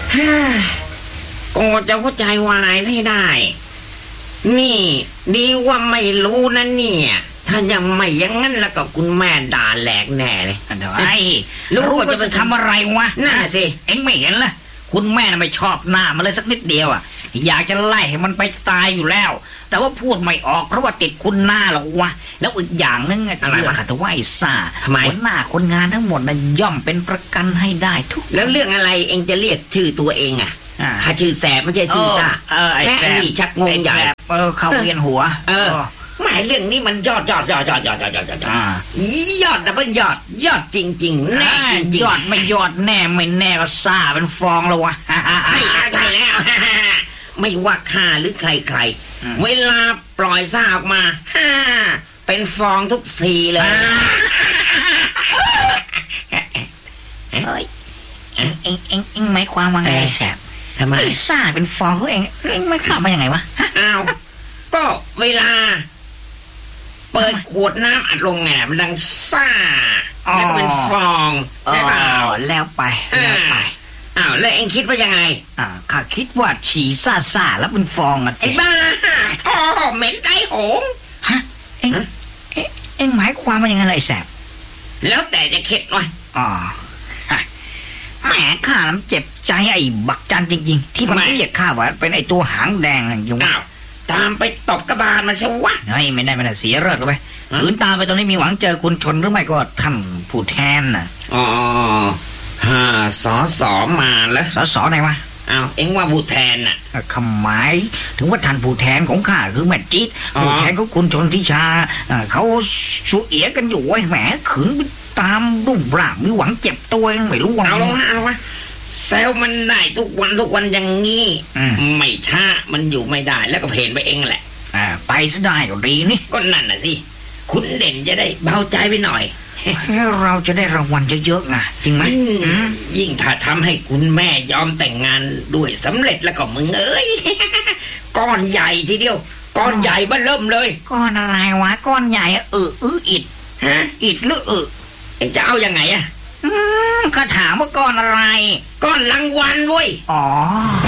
ก็จะเข้าใจวายให้ได้นี่ดีว่าไม่รู้นะเนี่ยถ้ายังไม่อย่างนั้นแล้วก็คุณแม่ด่าแหลกแน่เลยไอ้รู้ว่าจะไปทำอะไรวะน่าสิเอ็งไม่เห็นละคุณแม่น่ะไม่ชอบหน้ามันเลยสักนิดเดียวอ่ะอยากจะไล่ให้มันไปตายอยู่แล้วแต่ว่าพูดไม่ออกเพราะว่าติดคุณหน้าหรอกวะแล้วอีกอย่างนึงเชื่อข้าแต่ว่าไอ้ซ่าหัวหน้าคนงานทั้งหมดน่ะย่อมเป็นประกันให้ได้ทุกแล้วเรื่องอะไรเองจะเรียกชื่อตัวเองอ่ะข้าชื่อแสบไม่ใช่ชื่อซ่าแม่อันนี้ชักงงใหญ่เข้าเวียนหัวหมายเรื่องนี้มันยอดยอดดับเบิลยอดจริงๆแน่จริงยอดไม่ยอดแน่ไม่แน่ก็ซ่าเป็นฟองแล้ววะใช่แล้วไม่ว่าข้าหรือใครเวลาปล่อยซ่าออกมาเป็นฟองทุกทีเลยเอ็งหมายความว่าไงแสบทำไมซ่าเป็นฟองเขาเอ็งไม่เข้ามาอย่างไงวะอ้าวก็เวลาเปิดขวดน้ำอัดลงไงมันดังซ่าแล้วก็เป็นฟองใช่เปล่าแล้วไปอ้าวแล้วเอ็งคิดว่ายังไงข้าคิดว่าฉี่ซ่าแล้วเป็นฟองอ่ะไอ้บ้าท่อเหม็นไก่หงฮะเอ็งหมายความว่ายังไงไอ้แสบแล้วแต่จะคิดหน่อยแหมข้าน้ำเจ็บใจไอ้บักจันจริงๆที่มันเรียกข้าว่าเป็นไอ้ตัวหางแดงอย่างว่าตามไปตบกระบาลมันซะวะไม่ได้เสียเลิกไปขืนตามไปตอนนี้มีหวังเจอคุณชนหรือไม่ก็ท่านผู้แทนน่ะสอมาแล้วสอไหนวะเอ็งว่าผู้แทนน่ะคำหมายถึงว่าท่านผู้แทนของข้าคือแม่จี๊ดผู้แทนของคุณชนทิชาเขาสู้เอียกันอยู่ไอ้แหมขืนตามรูปร่างมีหวังเจ็บตัวไม่รู้ว่าเอาวะเซลมันได้ทุกวันอย่างงี้ไม่ช้ามันอยู่ไม่ได้แล้วก็เพนไปเองแหละไปซะได้ก็ดีนี่ก็นั่นน่ะสิคุณเด่นจะได้เบาใจไปหน่อยเราจะได้รางวัลเยอะๆนะจริงไหมยิ่งถ้าทำให้คุณแม่ยอมแต่งงานด้วยสำเร็จแล้วก็มึงเอ้ยก้อนใหญ่ทีเดียวก้อนใหญ่บ้าเริ่มเลยก้อนอะไรวะก้อนใหญ่อิดอิดหรือจะเอายังไงก็ถามว่าก้อนอะไรก้อนรางวัลเว้ยอ๋อ